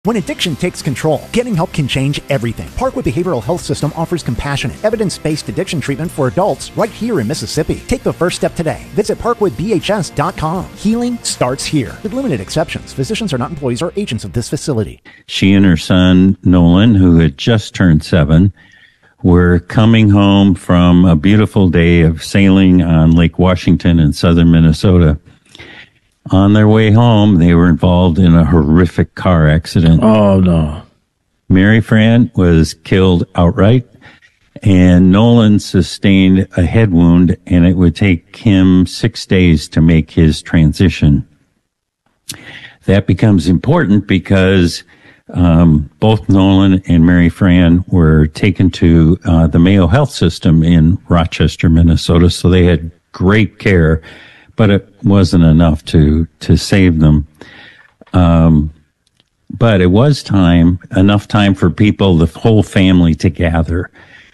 When addiction takes control, getting help can change everything. Parkwood Behavioral Health System offers compassionate, evidence-based addiction treatment for adults right here in Mississippi. Take the first step today. Visit parkwoodbhs.com. Healing starts here. With limited exceptions, physicians are not employees or agents of this facility. She and her son, Nolan, who had just turned 7, were coming home from a beautiful day of sailing on Lake Washington in southern Minnesota. On their way home, they were involved in a horrific car accident. Oh, no. Mary Fran was killed outright, and Nolan sustained a head wound, and it would take him 6 days to make his transition. That becomes important because both Nolan and Mary Fran were taken to the Mayo Health System in Rochester, Minnesota, so they had great care. But it wasn't enough to save them. But it was enough time for people, the whole family, to gather.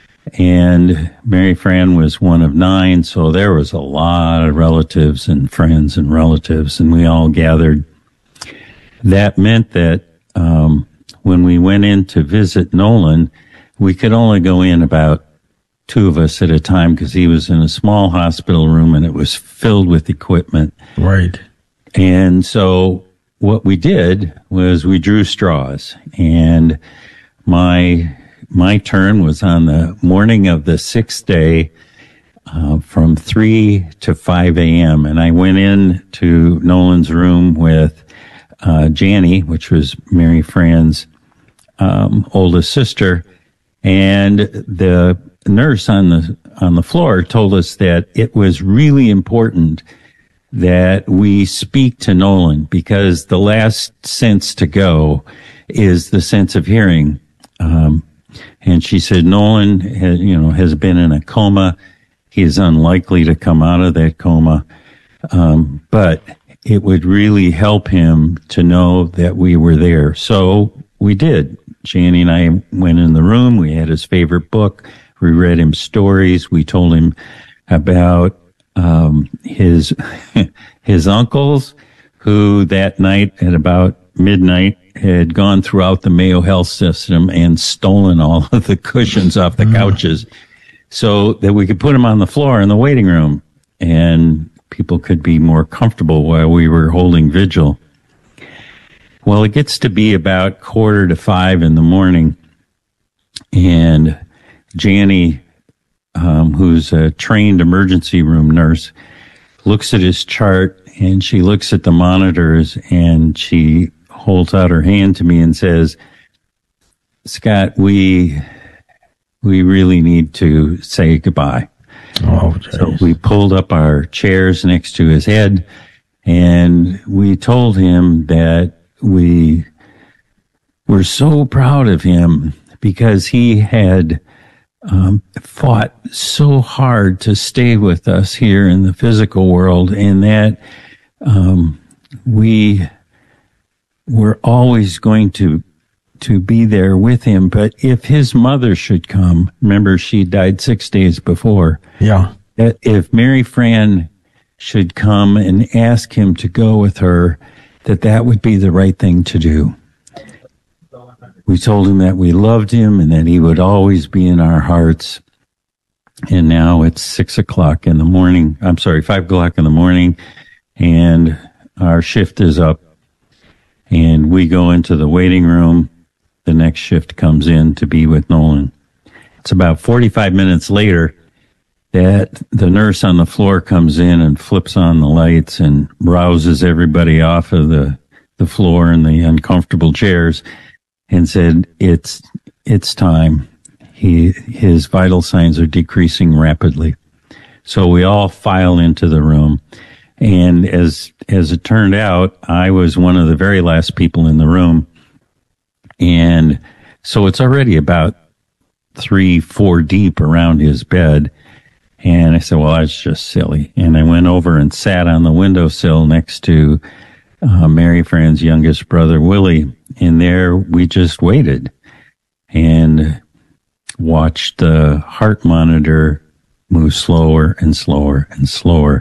And Mary Fran was one of 9, so there was a lot of relatives and friends and relatives, and we all gathered. That meant that when we went in to visit Nolan, we could only go in about 2 of us at a time because he was in a small hospital room and it was filled with equipment. Right. And so what we did was we drew straws, and my turn was on the morning of the 6th day from 3 to 5 a.m. And I went in to Nolan's room with Janie, which was Mary Fran's oldest sister, and the nurse on the floor told us that it was really important that we speak to Nolan because the last sense to go is the sense of hearing. And she said Nolan has been in a coma. He is unlikely to come out of that coma. But it would really help him to know that we were there. So we did. Janie and I went in the room. We had his favorite book. We read him stories. We told him about his uncles, who that night at about midnight had gone throughout the Mayo Health System and stolen all of the cushions off the couches so that we could put them on the floor in the waiting room and people could be more comfortable while we were holding vigil. Well, it gets to be about 4:45 in the morning, and Janie, who's a trained emergency room nurse, looks at his chart and she looks at the monitors and she holds out her hand to me and says, "Scott, we really need to say goodbye." Oh, so we pulled up our chairs next to his head and we told him that we were so proud of him because he had fought so hard to stay with us here in the physical world, and that we were always going to be there with him. But if his mother should come, remember she died 6 days before. Yeah. That if Mary Fran should come and ask him to go with her, that would be the right thing to do. We told him that we loved him and that he would always be in our hearts. And now it's 6 o'clock in the morning. I'm sorry, 5 o'clock in the morning. And our shift is up. And we go into the waiting room. The next shift comes in to be with Nolan. It's about 45 minutes later that the nurse on the floor comes in and flips on the lights and rouses everybody off of the floor and the uncomfortable chairs and said, it's time. His vital signs are decreasing rapidly. So we all file into the room. And as it turned out, I was one of the very last people in the room. And so it's already about 3-4 deep around his bed. And I said, well, that's just silly. And I went over and sat on the windowsill next to Mary Fran's youngest brother, Willie. And there we just waited and watched the heart monitor move slower and slower and slower.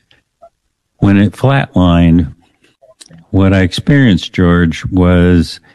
When it flatlined, what I experienced, George, was